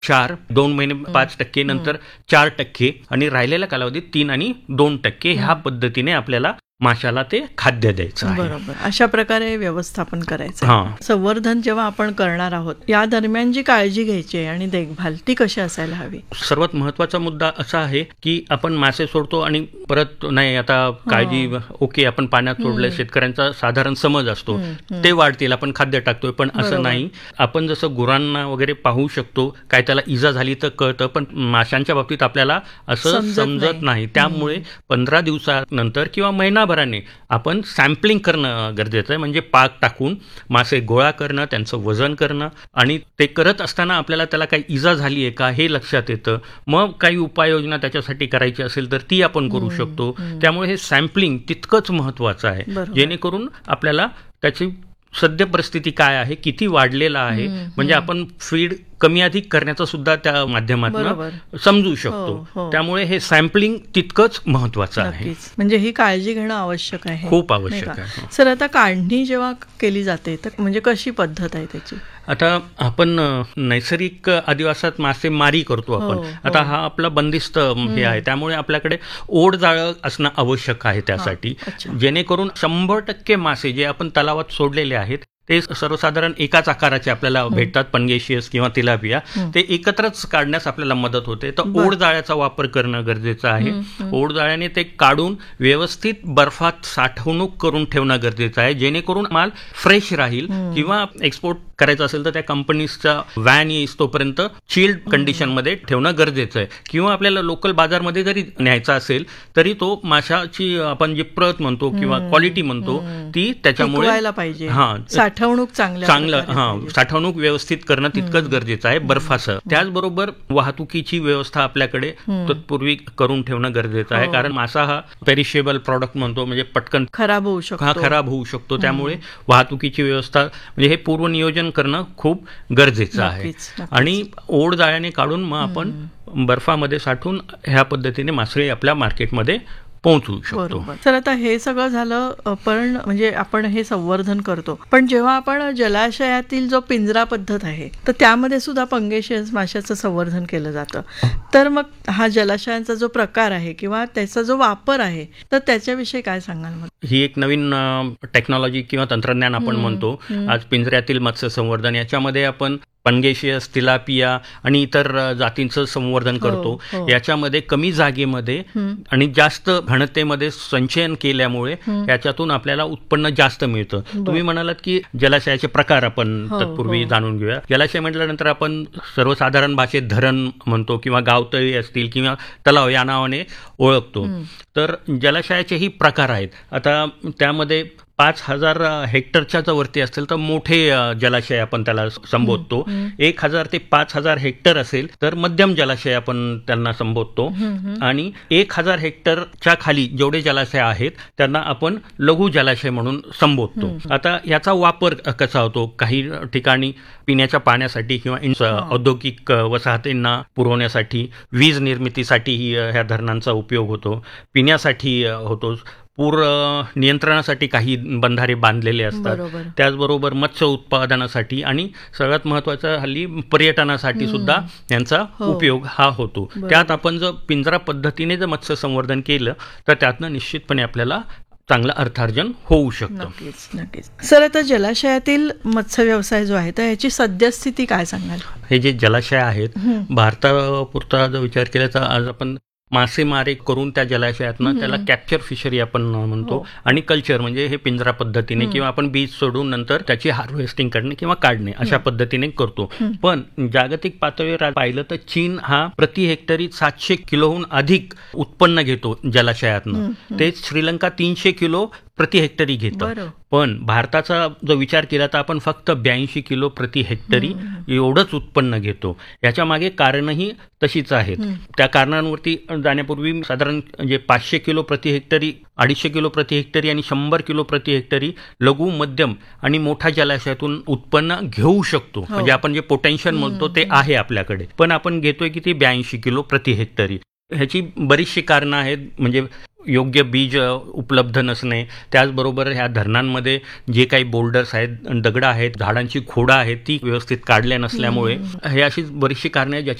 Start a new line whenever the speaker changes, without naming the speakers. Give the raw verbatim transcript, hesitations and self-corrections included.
चार, दोन महिने पाच टक्के, नंतर चार टक्के आणि राहिलेल्या कालावधीत तीन आणि दोन टक्के ह्या पद्धतीने आपल्याला माशाला ते खाद्य द्यायचं आहे.
बरोबर. अशा प्रकारे व्यवस्थापन करायचं. संवर्धन जेव्हा आपण करणार आहोत या दरम्यान जी काळजी घ्यायची आहे आणि देखभाल ती कशी असायला हवी?
सर्वात महत्वाचा मुद्दा असा आहे की आपण मासे सोडतो आणि परत नाही आता काळजी ओके आपण पाण्यात सोडले, शेतकऱ्यांचा साधारण समज असतो ते वाढतील आपण खाद्य टाकतोय, पण असं नाही. आपण जसं गुरांना वगैरे पाहू शकतो काय त्याला इजा झाली तर कळतं, पण माशांच्या बाबतीत आपल्याला असं समजत नाही. त्यामुळे पंधरा दिवसानंतर किंवा महिना आपण सॅम्पलिंग करणं गरजेचं आहे. म्हणजे पाक टाकून मासे गोळा करणं, त्यांचं वजन करणं आणि ते करत असताना आपल्याला त्याला काही इजा झाली आहे का हे लक्षात येतं. मग काही उपाययोजना त्याच्यासाठी करायची असेल तर ती आपण करू शकतो. त्यामुळे हे सॅम्पलिंग तितकंच महत्वाचं आहे, जेणेकरून आपल्याला त्याची सद्य परिस्थिती काय आहे, किती वाढलेला आहे, म्हणजे आपण फीड कमी अधिक करण्याचा सुद्धा त्या माध्यमातून समजू शकतो. त्यामुळे हे सॅम्पलिंग तितकंच महत्वाचं आहे.
म्हणजे ही काळजी घेणं आवश्यक आहे,
खूप आवश्यक आहे.
सर आता काढणी जेव्हा केली जाते तर म्हणजे कशी पद्धत आहे त्याची?
आता आपण नैसर्गिक अधिवासात मासे मारी करतो आपण. आता हा आपला बंदिस्त हे आहे, त्यामुळे आपल्याकडे ओढ जाळं असणं आवश्यक आहे त्यासाठी, जेणेकरून शंभर टक्के मासे जे आपण तलावात सोडलेले आहेत ते सर्वसाधारण एकाच आकाराचे आपल्याला भेटतात, पनगेशियस किंवा तिलापिया, ते एकत्रच काढण्यास आपल्याला मदत होते. तर ओढ जाळ्याचा वापर करणं गरजेचं आहे. ओढ जाळ्याने ते काढून व्यवस्थित बर्फात साठवणूक करून ठेवणं गरजेचं आहे, जेणेकरून माल फ्रेश राहील. किंवा एक्सपोर्ट करायचं असेल तर त्या कंपनीजचा व्हॅन येईल तोपर्यंत चिल्ड कंडिशन मध्ये ठेवणं गरजेचं आहे. किंवा आपल्याला लोकल बाजारमध्ये जरी न्यायचा असेल तरी तो माशाची आपण जी प्रत म्हणतो किंवा क्वालिटी म्हणतो ती त्याच्यामुळे
हा साठवणूक
चांगलं हा साठवणूक व्यवस्थित करणं तितकंच गरजेचं आहे बर्फासह. त्याचबरोबर वाहतुकीची व्यवस्था आपल्याकडे तत्पूर्वी करून ठेवणं गरजेचं आहे, कारण मासा हा पेरिशेबल प्रॉडक्ट म्हणतो, म्हणजे पटकन
खराब होऊ शकतो.
हा खराब होऊ शकतो. त्यामुळे वाहतुकीची व्यवस्था म्हणजे हे पूर्वनियोजन करणं खूप गरजेचं आहे. आणि ओढ जाळ्याने काढून मग आपण बर्फामध्ये साठवून ह्या पद्धतीने मासळी आपल्या मार्केटमध्ये पोहोचू शकतो.
तर आता हे सगळं झालं, पण म्हणजे आपण हे संवर्धन करतो, पण जेव्हा आपण जलाशयातील जो पिंजरा पद्धत आहे तर त्यामध्ये सुद्धा पंगेशियस माशाचं संवर्धन केलं जातं. तर मग हा जलाशयांचा जो प्रकार आहे किंवा त्याचा जो वापर आहे तर त्याच्याविषयी काय सांगाल? मग
ही एक नवीन टेक्नॉलॉजी किंवा तंत्रज्ञान आपण म्हणतो आज पिंजऱ्यातील मत्स्य संवर्धन. याच्यामध्ये आपण पनगेशियस, तिलापिया आणि इतर जातींचं संवर्धन करतो. याच्यामध्ये कमी जागेमध्ये आणि जास्त घनतेमध्ये संचयन केल्यामुळे याच्यातून आपल्याला उत्पन्न जास्त मिळतं. तुम्ही म्हणालात की जलाशयाचे प्रकार आपण तत्पूर्वी जाणून घेऊया. जलाशय म्हटल्यानंतर आपण सर्वसाधारण भाषेत धरण म्हणतो किंवा गावतळी असतील किंवा तलाव या नावाने ओळखतो. तर जलाशयाचेही प्रकार आहेत. आता त्यामध्ये पाच हजार हेक्टरच्या वरती असतील तर मोठे जलाशय आपण त्याला संबोधतो. एक हजार ते पाच हजार हेक्टर असेल तर मध्यम जलाशय आपण त्यांना संबोधतो. आणि एक हजार हेक्टरच्या खाली जेवढे जलाशय आहेत त्यांना आपण लघु जलाशय म्हणून संबोधतो. आता याचा वापर कसा होतो? काही ठिकाणी पिण्याच्या पाण्यासाठी किंवा औद्योगिक वसाहतींना पुरवण्यासाठी, वीज निर्मितीसाठी ह्या धरणांचा उपयोग होतो, पिण्यासाठी होतो, पूर नियंत्रणासाठी काही बंधारे बांधलेले असतात, त्याचबरोबर मत्स्य उत्पादनासाठी आणि सगळ्यात महत्वाचं हल्ली पर्यटनासाठी सुद्धा यांचा उपयोग हा होतो. त्यात आपण जर पिंजरा पद्धतीने जर मत्स्य संवर्धन केलं तर त्यातनं निश्चितपणे आपल्याला चांगलं अर्थार्जन होऊ शकतं.
नक्कीच नक्कीच. सर आता जलाशयातील मत्स्य व्यवसाय जो आहे तर याची सद्यस्थिती काय सांगाल?
हे जे जलाशय आहेत भारतापुरता जर विचार केला तर आज आपण मासेमारी करून त्या जलाशयातनं त्याला कॅप्चर फिशरी आपण म्हणतो आणि कल्चर म्हणजे हे पिंजरा पद्धतीने किंवा आपण बीज सोडून नंतर त्याची हार्वेस्टिंग करणे किंवा काढणे अशा पद्धतीने करतो. पण जागतिक पातळीवर पाहिलं तर चीन हा प्रति हेक्टरी सातशे किलोहून अधिक उत्पन्न घेतो जलाशयातनं. तेच श्रीलंका तीनशे किलो प्रति हेक्टरी घेतं. पण भारताचा जो विचार केला तर आपण फक्त ब्याऐंशी किलो प्रति हेक्टरी एवढंच उत्पन्न घेतो. याच्या मागे कारणही तशीच आहेत. त्या कारणांवरती जाण्यापूर्वी साधारण म्हणजे पाचशे किलो प्रति हेक्टरी, अडीचशे किलो प्रति हेक्टरी आणि शंभर किलो प्रति हेक्टरी लघु, मध्यम आणि मोठ्या जलाशयातून उत्पन्न घेऊ शकतो. म्हणजे आपण जे पोटेन्शियल म्हणतो ते आहे आपल्याकडे, पण आपण घेतोय किती ब्याऐंशी किलो प्रति हेक्टरी. ह्याची बरीचशी कारणं आहेत. म्हणजे योग्य बीज उपलब्ध नसणे, त्याचबरोबर ह्या धरणांमध्ये जे काही बोल्डर्स आहेत, दगडं आहेत, झाडांची खोडं आहेत ती व्यवस्थित काढल्या नसल्यामुळे हे अशी बरीचशी कारणे आहेत